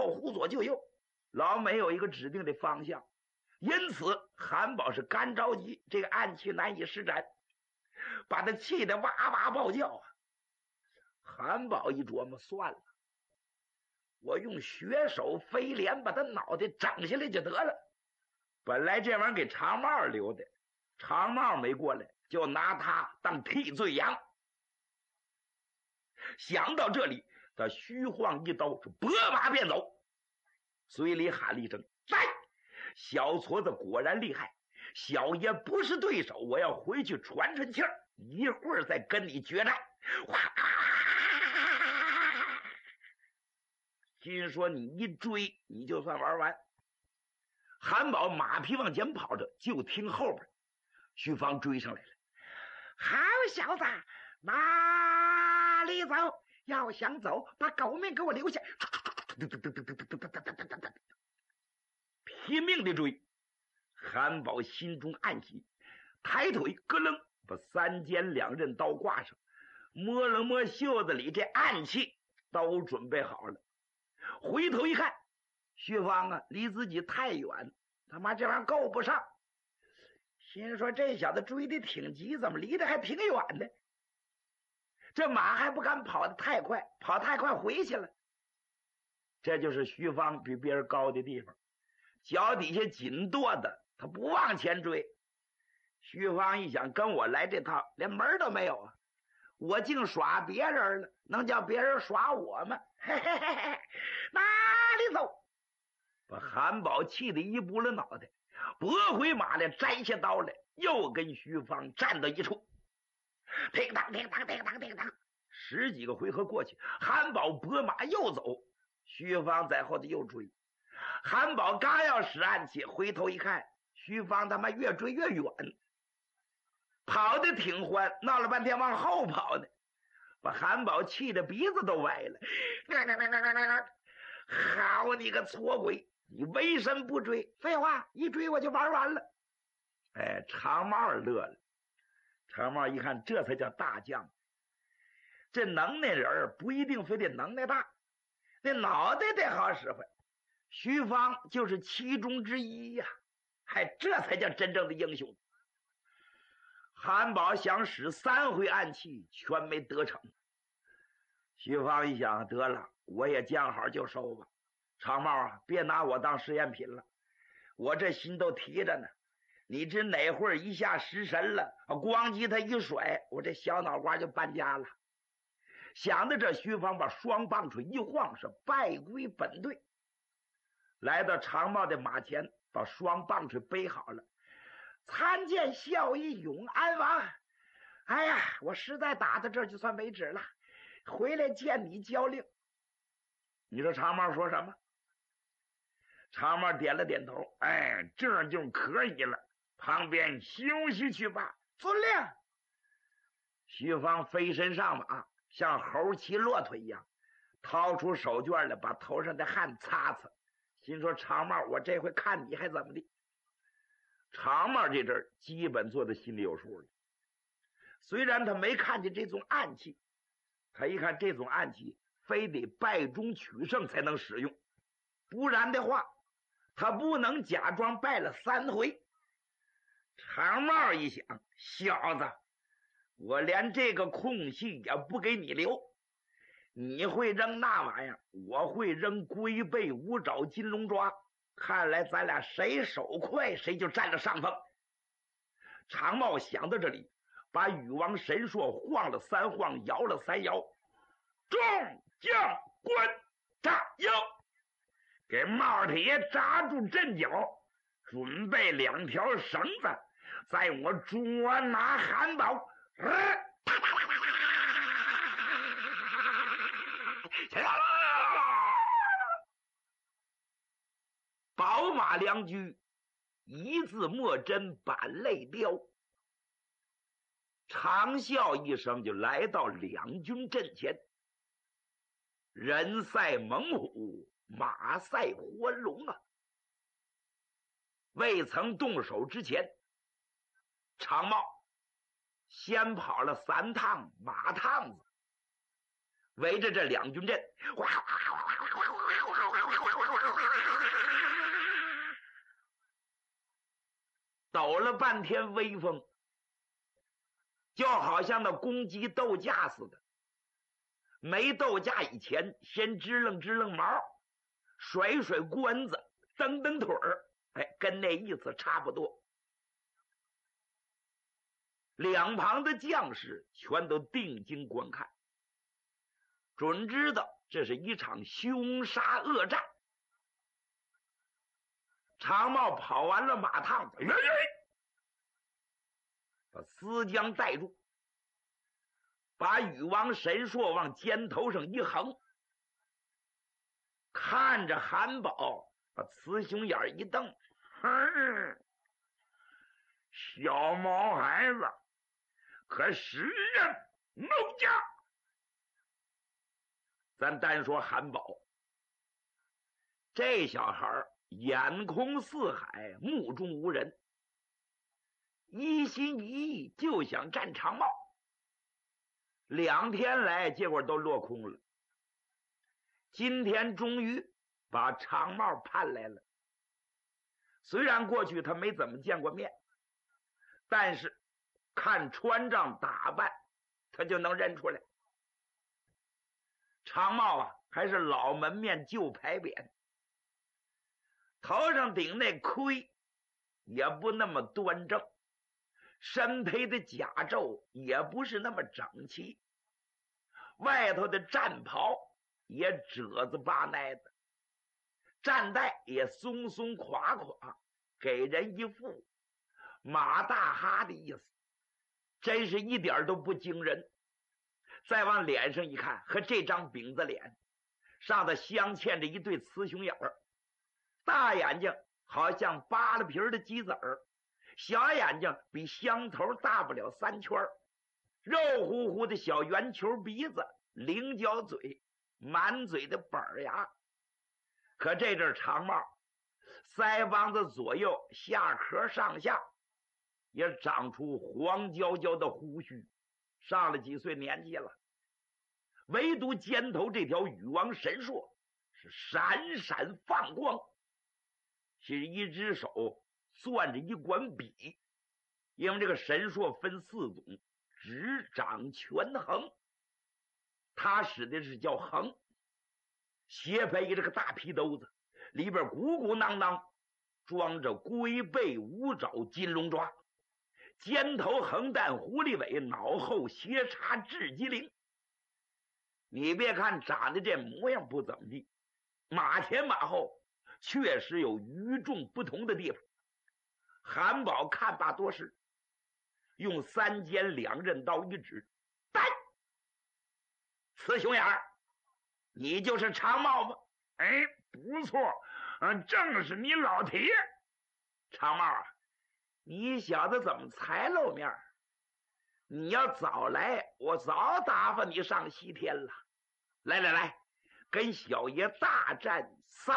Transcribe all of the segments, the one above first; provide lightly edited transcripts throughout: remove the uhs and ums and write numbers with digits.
宝忽左就右，老没有一个指定的方向，因此韩宝是干着急，这个暗器难以施展，把他气得哇哇暴叫啊！韩宝一琢磨，算了，我用血手飞镰把他脑袋整下来就得了。本来这玩意儿给长帽留的，长帽没过来，就拿他当替罪羊。想到这里，他虚晃一刀，是拨马便走，嘴里喊了一声：“来！”小矬子果然厉害，小爷不是对手，我要回去喘喘气儿，一会儿再跟你决战。哇！心说你一追，你就算玩完。韩宝马匹往前跑着，就听后边徐芳追上来了。好小子，哪里走？要想走，把狗命给我留下！拼命的追。韩宝心中暗喜，抬腿咯楞把三尖两刃刀挂上，摸了摸袖子里这暗器，都准备好了。回头一看，徐芳啊，离自己太远，他妈这玩意儿够不上。心说这小子追的挺急，怎么离得还挺远的？这马还不敢跑得太快，跑太快回去了。这就是徐芳比别人高的地方，脚底下紧跺的，他不往前追。徐芳一想，跟我来这套连门都没有啊！我净耍别人了，能叫别人耍我吗？嘿嘿嘿嘿，哪里走？把韩宝气得一拨了脑袋，拨回马来，摘下刀来，又跟徐芳站到一处。叮当叮当叮当叮当，十几个回合过去，韩宝拨马又走，徐芳在后头又追。韩宝刚要使暗器，回头一看，徐芳他妈越追越远，跑得挺欢，闹了半天往后跑呢，把韩宝气得鼻子都歪了。好你个矬鬼，你为什么不追？废话，一追我就玩完了。哎，长帽乐了。长帽一看，这才叫大将。这能耐人不一定非得能耐大，那脑袋得好使唤。徐芳就是其中之一呀，这才叫真正的英雄。韩宝想使3回暗器，全没得逞。徐芳一想，得了，我也见好就收吧。长帽啊，别拿我当实验品了，我这心都提着呢。你知哪会儿一下失神了，咣叽他一甩，我这小脑瓜就搬家了。想到这，徐芳把双棒槌一晃，是败归本队。来到长帽的马前，把双棒槌背好了。参见孝义永安王。哎呀，我实在打到这儿就算为止了，回来见你交令。你说长帽说什么？长帽点了点头，哎，这就可以了，旁边休息去吧。遵令。徐芳飞身上马，像猴骑骆驼一样，掏出手绢来把头上的汗擦擦，心说长帽，我这回看你还怎么的。长帽这阵儿基本做的心里有数了，虽然他没看见这种暗器，他一看这种暗器非得败中取胜才能使用，不然的话他不能假装败了3回。长帽一想，小子，我连这个空隙也不给你留，你会扔那玩意儿，我会扔龟背五爪金龙抓，看来咱俩谁手快谁就占了上风。长帽想到这里，把禹王神硕晃了3晃，摇了3摇，众将官炸腰，给帽太爷扎住阵脚，准备2条绳子，在我捉拿韩宝。宝马良驹，一字莫真板泪雕。长啸一声，就来到两军阵前。人赛猛虎，马赛活龙啊！未曾动手之前，长帽先跑了3趟马趟子， 围着这两军阵，抖了半天威风，就好像那公鸡斗架似的。没斗架以前，先支棱支棱毛，甩甩关子，蹬蹬腿儿，跟那意思差不多。两旁的将士全都定睛观看，准知道这是一场凶杀恶战。长茂跑完了马趟子，把思江带住，把禹王神硕往肩头上一横，看着韩宝，把雌雄眼一瞪，小毛孩子可识人谋家。咱单说韩宝，这小孩眼空四海，目中无人，一心一意就想战长茂。2天来，结果都落空了。今天终于把长茂盼来了。虽然过去他没怎么见过面，但是看穿仗打扮，他就能认出来。长茂啊，还是老门面旧牌匾，头上顶那盔也不那么端正，身披的甲胄也不是那么整齐，外头的战袍也褶子巴耐的，战带也松松垮垮，给人一副马大哈的意思，真是一点都不惊人。再往脸上一看，和这张饼子脸上头镶嵌着一对雌雄眼儿，大眼睛好像扒了皮的鸡子儿，小眼睛比香头大不了3圈，肉乎乎的小圆球鼻子，菱角嘴，满嘴的板牙。可这阵长帽腮帮子左右下壳上下也长出黄焦焦的胡须，上了几岁年纪了。唯独肩头这条禹王神硕是闪闪放光，是一只手攥着一管笔，因为这个神硕分4种，执掌权衡，他使的是叫衡。斜背着个大皮兜子，里边鼓鼓囊囊装着龟背五爪金龙抓，肩头横担狐狸尾，脑后斜插雉鸡翎。你别看长得这模样不怎么地，马前马后确实有与众不同的地方。韩宝看罢多时，用3尖2刃刀一指，带雌雄眼儿，你就是长茂吗？不错，正是你老铁。长茂啊，你小子怎么才露面？你要早来，我早打发你上西天了。来来来，跟小爷大战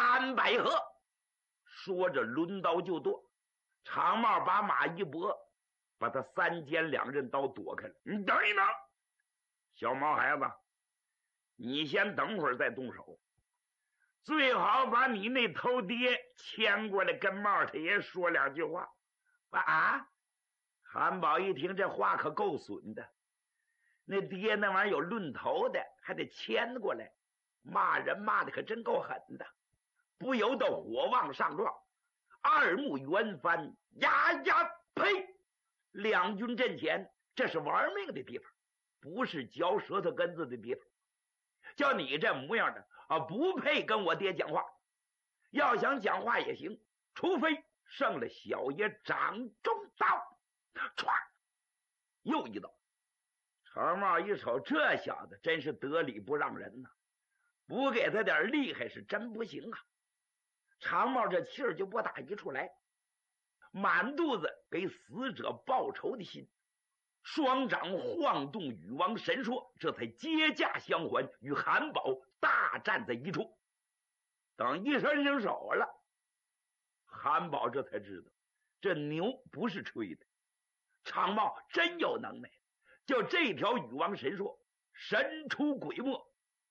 300合。说着抡刀就剁，长茂把马一拨，把他3尖2刃刀躲开了。你等一等，小毛孩子，你先等会儿再动手，最好把你那头爹牵过来跟茂太爷说2句话。韩宝一听这话可够损的，那爹那玩意儿有论头的，还得牵过来，骂人骂的可真够狠的，不由得火往上撞，二目圆翻，呀呀呸！2军阵前，这是玩命的地方，不是嚼舌头根子的地方。叫你这模样的不配跟我爹讲话。要想讲话也行，除非胜了小爷掌中刀。唰，又一刀。长茂一瞅，这小子真是得理不让人呐，不给他点厉害是真不行啊。长茂这气儿就不打一处来，满肚子给死者报仇的心，双掌晃动禹王神硕，这才接驾相还，与韩宝大战在一处。等一伸上手了，韩宝这才知道这牛不是吹的，长茂真有能耐，就这条禹王神硕神出鬼没，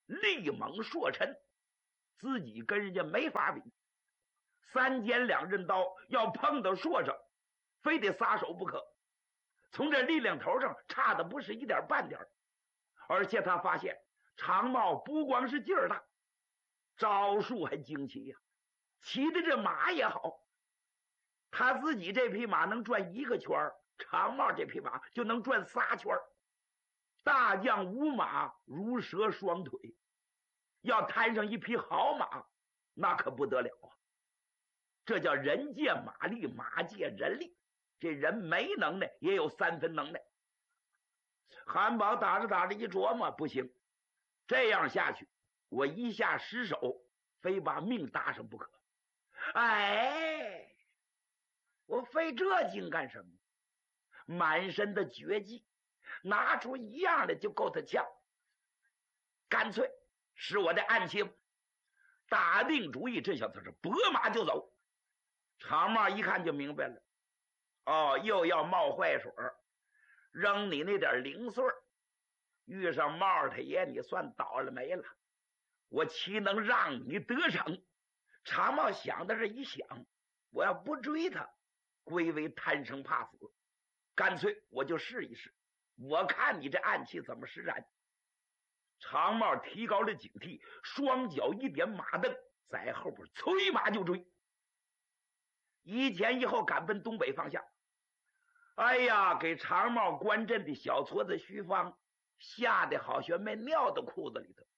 力猛硕沉，自己跟人家没法比。3尖2刃刀要碰到硕上，非得撒手不可。从这力量头上差的不是一点半点。而且他发现长茂不光是劲儿大，招数还惊奇呀，骑的这马也好。他自己这匹马能转1个圈，长茂这匹马就能转3圈。大将无马如蛇双腿，要摊上一匹好马，那可不得了啊！这叫人借马力，马借人力。这人没能耐也有3分能耐。韩宝打着打着一琢磨，不行，这样下去我一下失手，非把命搭上不可。哎，我费这劲干什么？满身的绝技，拿出一样的就够他呛。干脆使我的暗器，打定主意，这小子是拨马就走。长帽一看就明白了，哦，又要冒坏水，扔你那点零碎，遇上帽太爷你算倒了霉了，我岂能让你得逞？长帽想的是一想，我要不追他，归为贪生怕死，干脆我就试一试，我看你这暗器怎么施展。长帽提高了警惕，双脚一点马蹬，在后边催马就追，一前一后赶奔东北方向。哎呀，给长帽关阵的小矬子徐芳吓得好像没尿到裤子里头。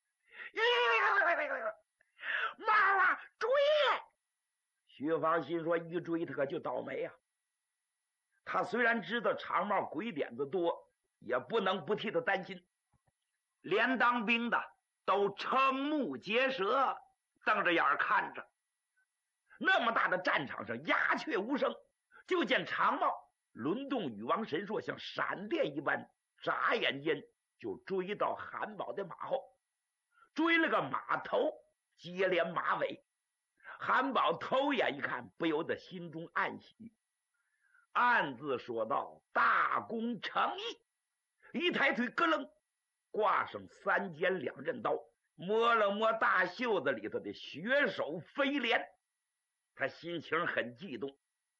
帽啊，追！徐芳心说一追他可就倒霉啊。他虽然知道长帽鬼点子多，也不能不替他担心。连当兵的都瞠目结舌，瞪着眼看着。那么大的战场上鸦雀无声，就见长帽轮动羽王神硕，像闪电一般，眨眼间就追到韩宝的马后，追了个马头接连马尾。韩宝偷眼一看，不由得心中暗喜，暗自说道：大功成义。一抬腿咯楞挂上3尖2刃刀，摸了摸大袖子里头的血手飞镰，他心情很激动。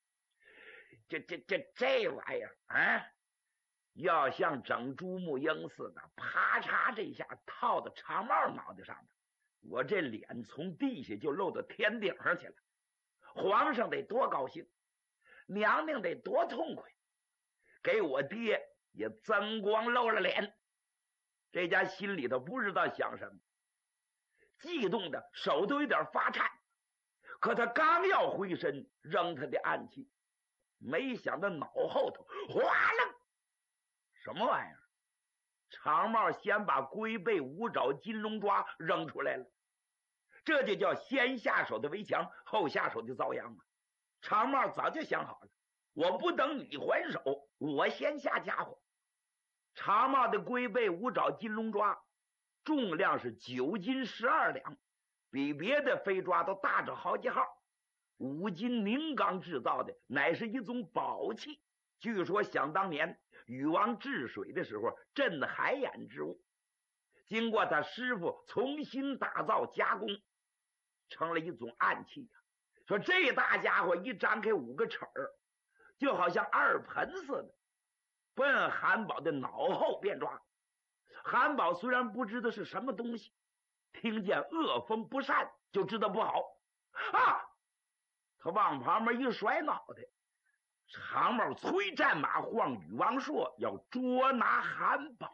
这玩意儿啊，要像整朱木鹰似的，啪嚓这下套到长帽脑袋上面，我这脸从地下就露到天顶上去了。皇上得多高兴，娘娘得多痛快，给我爹也增光露了脸。这家心里头不知道想什么，激动的手都有点发颤。可他刚要回身扔他的暗器，没想到脑后头哗楞，什么玩意儿？长帽先把龟背五爪金龙抓扔出来了，这就叫先下手的为强，后下手的遭殃啊！长帽早就想好了，我不等你还手，我先下家伙。长帽的龟背五爪金龙抓重量是9斤12两，比别的飞抓都大着好几号。5金凝钢制造的，乃是一种宝器。据说想当年禹王治水的时候，镇海眼之物，经过他师傅重新打造加工，成了一种暗器呀。说这大家伙一张开5个齿儿，就好像2盆似的，奔韩宝的脑后便抓。韩宝虽然不知道是什么东西，听见恶风不善就知道不好啊！他往旁边一甩脑袋，长帽催战马晃禹王硕，要捉拿韩宝。